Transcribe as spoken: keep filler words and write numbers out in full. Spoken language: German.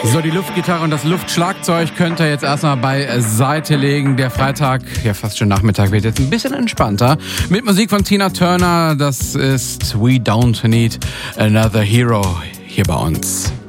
So, die Luftgitarre und das Luftschlagzeug könnt ihr jetzt erstmal beiseite legen. Der Freitag, ja fast schon Nachmittag, wird jetzt ein bisschen entspannter. Mit Musik von Tina Turner, das ist We Don't Need Another Hero hier bei uns.